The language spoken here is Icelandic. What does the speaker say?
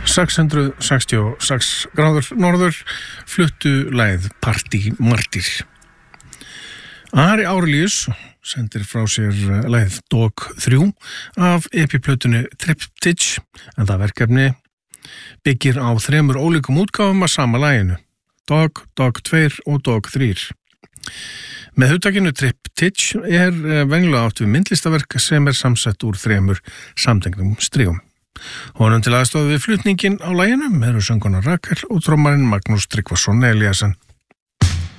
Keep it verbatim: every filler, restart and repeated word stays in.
sex hundruð sextíu og sex gráður norður fluttu lagið Party Martyr. Ari Árelíus sendir frá sér lagið Dog þrjú af E P-plötunni Triptych, en það verkefni byggir á þremur ólíkum útgáfum af sama laginu, Dog, Dog tvö og Dog þrjú. Með hugtakinu Triptych er venjulega átt við myndlistaverk sem er samsett úr þremur samtengnum strígum. Honum til aðstoða við flutningin á laginu eru söngkonan Rakel og trommarinn Magnús Tryggvason Eliasson.